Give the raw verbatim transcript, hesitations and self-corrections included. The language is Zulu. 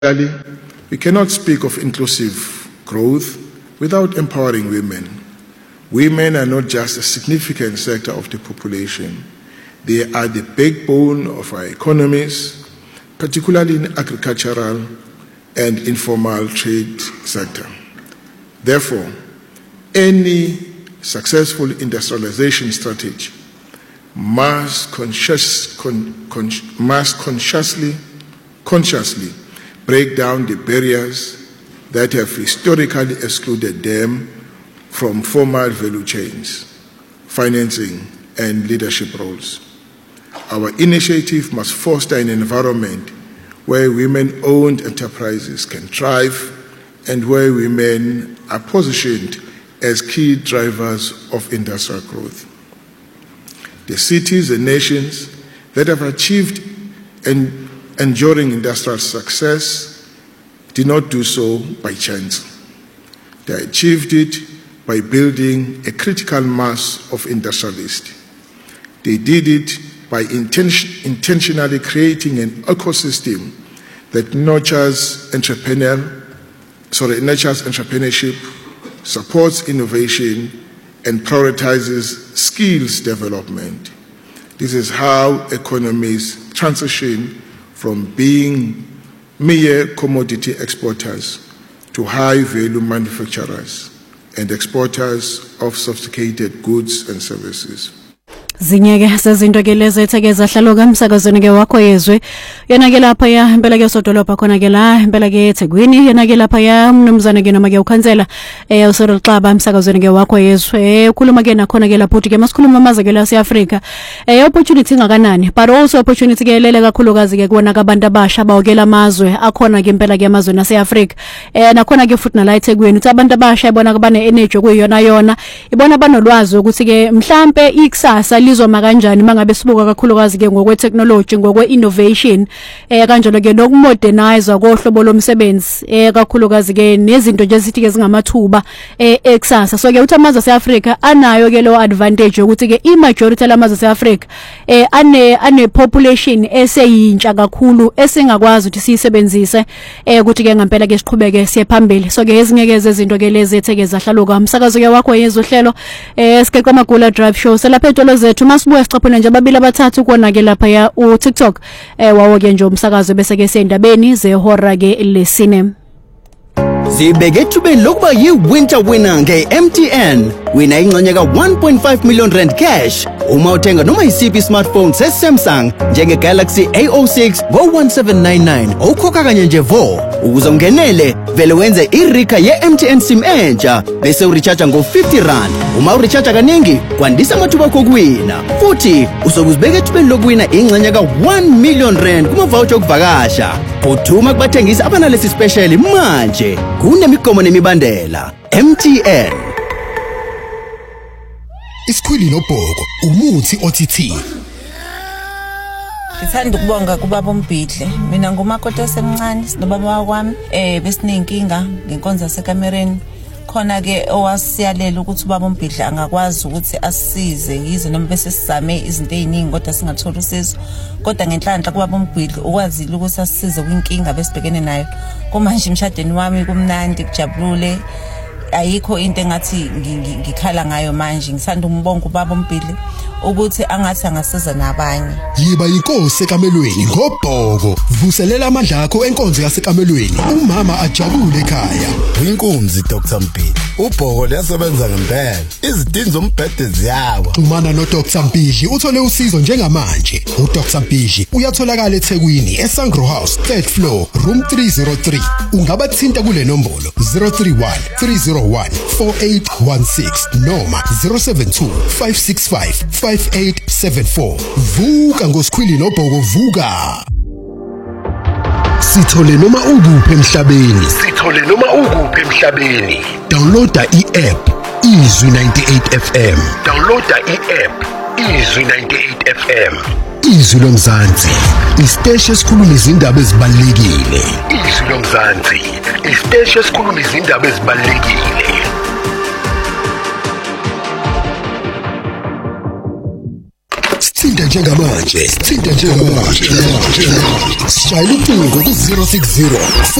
We cannot speak of inclusive growth without empowering women. Women are not just a significant sector of the population. They are the backbone of our economies, particularly in agricultural and informal trade sector. Therefore, any successful industrialization strategy must, conscious, con, con, must consciously, consciously break down the barriers that have historically excluded them from formal value chains, financing, and leadership roles. Our initiative must foster an environment where women-owned enterprises can thrive and where women are positioned as key drivers of industrial growth. The cities and nations that have achieved an enduring industrial success did not do so by chance. They achieved it by building a critical mass of industrialists. They did it by intention, intentionally creating an ecosystem that nurtures entrepreneurial, sorry, nurtures entrepreneurship, supports innovation, and prioritizes skills development. This is how economies transition from being mere commodity exporters to high-value manufacturers and exporters of sophisticated goods and services. Zinyeke sezinto ke lezi ethekeza hlalo kamsakazweni ke wakho yezwe yena ke lapha ya impela ke sodolopha khona ke la impela ke eThekwini yena ke lapha ya mnumzana ke noma ke ukhansela eh uSorol Xaba umsakazweni ke wakho yezwe ukhuluma ke nakhona ke lapho ke masikhuluma amaze ke la seAfrika eh opportunity ngakanani but also opportunity ke lele kakhulukazi ke kubona abantu abasha bawokela amazwe akhona ke impela ke amazwe naseAfrika eh nakhona ke futhi nala eThekwini uthi abantu abasha ibona kubane energy kuyona yona ibona banolwazi ukuthi ke mhlambe ikusasa izoma kanjani mangabe sibuka kakhulukazi ke ngokwe technology ngokwe innovation eh kanjalo ke nokumodernize kohlobo lomsebenzi eh kakhulukazi ke nezinto nje sithi ke zingamathuba eh eksasa so ke uthi amazwe aseAfrika anayo ke lo advantage ukuthi ke i majority lamazwe aseAfrika eh ane ane population eseyintsha kakhulu esingakwazi ukuthi siyisebenzise eh ukuthi ke ngempela ke siqhubeke siye phambili so ke ezingeke izinto ke lezi ethekeza hlaluka umsakazo ke wakho yezohlelo eh sikeqa amagula drive show selapha etolo zethu masibuya sicaphuna nje ababili abathathu kona ke lapha ya u TikTok eh wawo ke nje umsakazo bese ke sendabeni zehora ke lesine Zibeke thubeni lokuba yi-winter winner nge-M T N. Wina ingxenye ka one point five million rand cash. Uma uthenga noma yisiphi smartphone se-Samsung njenge-Galaxy A zero six ngo one seven nine nine. Ukhokha kanye nje vo. Ukuze ungenele, vele wenze i-rika ye-M T N SIM entsha. Bese urecharge ngo fifty rand. Uma urecharge kaningi, kwandisa amathuba akho kuwina. Futhi, usokuzibeka ethubeni lokuwina ingxenye ka one million rand kuma-voucher okuvakasha. Phuthuma kubathengisa abanalesi special manje. Kunemigomo nemibandela. M T N. Isikhwili nobhoko umuthi othi. Ngithanda ukubonga kubaba uMbhidle. Mina ngumakoti osemncane sinobaba wakwami eh besinenkinga ngenkonzo yasekamereni. Khona ke owasiyalela ukuthi ubaba uMbhidle angakwazi ukuthi asisize yize noma bese sizame izinto eziningi kodwa singathola usizo. Kodwa ngenhlanhla kubaba uMbhidle ukwazile ukuthi asisize kwinkinga besibhekene nayo. Kumanje imshadweni wami kumnandi kujabulule. Ayikho into engathi ngikhala ngayo manje ngisanda umbonga ubaba uMbhidle ukuthi angathi angasiza nabanye. Yiba inkosi ekamelweni ngobhoko vuselela amandla akho enkonzo yasekamelweni umama ajabule ekhaya. Inkunzi Doctor Mbhidle ubhoko liyasebenza ngempela izidingo zombhede ziyawa. Xhumana no Doctor Mbhidle uthole usizo njengamanje. U Doctor Mbhidle uyatholakala eThekwini eSangro House third floor room three oh three. Ungaba thinta kule nombolo zero three one three zero one four eight one six noma zero seven two five six five five eight seven four. Vuka ngosikhwili nobhoko vuka. Sithole noma ukuphi emhlabeni. Sithole noma ukuphi emhlabeni. Downloada i-app Izwi ninety-eight F M. Downloada i-app Izwi ninety-eight F M. Izwi lomzansi. Isiteshi esikhuluma izindaba ezibalekile. Izwi lomzansi. Isiteshi esikhuluma izindaba ezibalekile. sithinte njengamanje sithinte njengamanje sijayela ucingo ku zero six zero